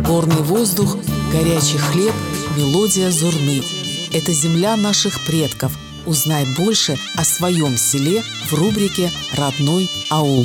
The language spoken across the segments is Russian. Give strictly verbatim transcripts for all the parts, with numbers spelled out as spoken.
Горный воздух, горячий хлеб, мелодия зурны. Это земля наших предков. Узнай больше о своем селе в рубрике «Родной аул».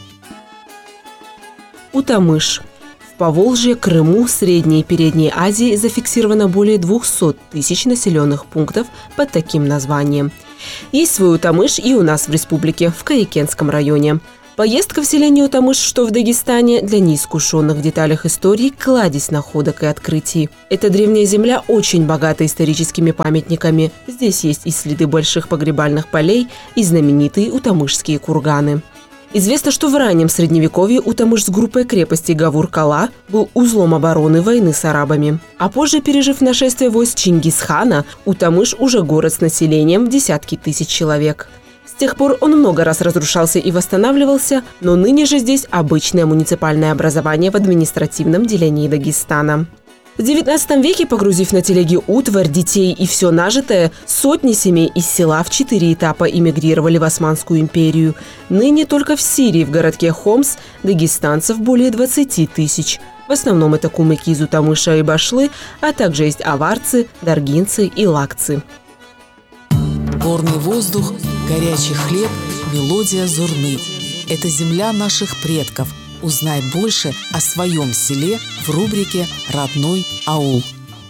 Утамыш. В Поволжье, Крыму, Средней и Передней Азии зафиксировано более двухсот тысяч населенных пунктов под таким названием. Есть свой Утамыш и у нас в республике, в Каикенском районе. Поездка в селение Утамыш, что в Дагестане, для неискушенных в деталях истории кладезь находок и открытий. Эта древняя земля очень богата историческими памятниками. Здесь есть и следы больших погребальных полей, и знаменитые утамышские курганы. Известно, что в раннем Средневековье Утамыш с группой крепостей Гавур-Кала был узлом обороны войны с арабами. А позже, пережив нашествие войск Чингисхана, Утамыш уже город с населением в десятки тысяч человек. С тех пор он много раз разрушался и восстанавливался, но ныне же здесь обычное муниципальное образование в административном делении Дагестана. В девятнадцатом веке, погрузив на телеги утварь, детей и все нажитое, сотни семей из села в четыре этапа эмигрировали в Османскую империю. Ныне только в Сирии, в городке Хомс, дагестанцев более двадцати тысяч. В основном это кумыки из Утамыша и Башлы, а также есть аварцы, даргинцы и лакцы. Горный воздух, горячий хлеб, мелодия зурны. Это земля наших предков. Узнай больше о своем селе в рубрике «Родной аул».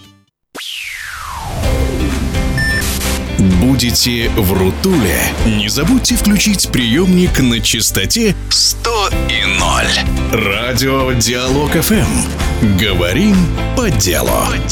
Будете в Рутуле? Не забудьте включить приемник на частоте сто и ноль. Радио Диалог эф эм. Говорим по делу.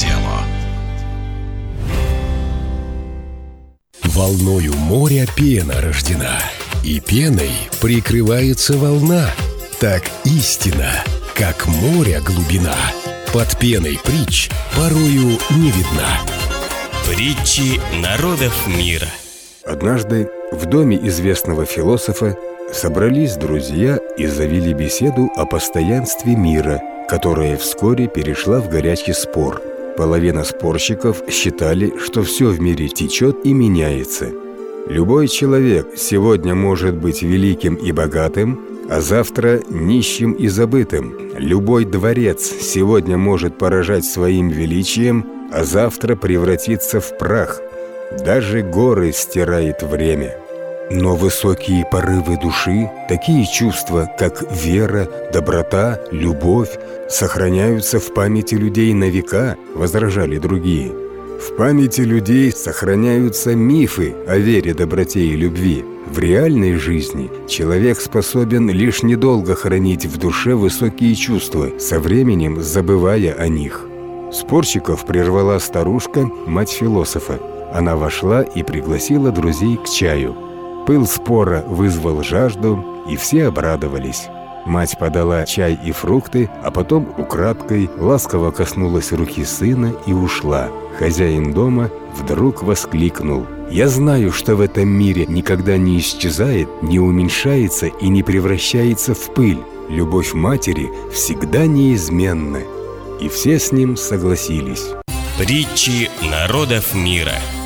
Волною моря пена рождена, и пеной прикрывается волна. Так истина, как море глубина, под пеной притч порою не видна. Притчи народов мира. Однажды в доме известного философа собрались друзья и завели беседу о постоянстве мира, которая вскоре перешла в горячий спор. Половина спорщиков считали, что все в мире течет и меняется. Любой человек сегодня может быть великим и богатым, а завтра нищим и забытым. Любой дворец сегодня может поражать своим величием, а завтра превратиться в прах. Даже горы стирает время. Но высокие порывы души, такие чувства, как вера, доброта, любовь, сохраняются в памяти людей на века, возражали другие. В памяти людей сохраняются мифы о вере, доброте и любви. В реальной жизни человек способен лишь недолго хранить в душе высокие чувства, со временем забывая о них. Спорщиков прервала старушка, мать философа. Она вошла и пригласила друзей к чаю. Пыл спора вызвал жажду, и все обрадовались. Мать подала чай и фрукты, а потом украдкой ласково коснулась руки сына и ушла. Хозяин дома вдруг воскликнул: «Я знаю, что в этом мире никогда не исчезает, не уменьшается и не превращается в пыль. Любовь матери всегда неизменна». И все с ним согласились. Притчи народов мира.